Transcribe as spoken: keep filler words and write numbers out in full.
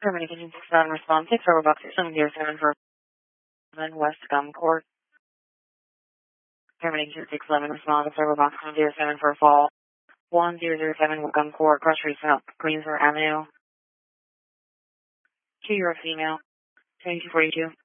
Termination six seven response six over box seven zero seven for West Gum Court. Termination six eleven response over box seven zero seven for fall one zero zero seven Gum Court, Grocery South, Greensboro Avenue. Two year female, twenty-two forty-two.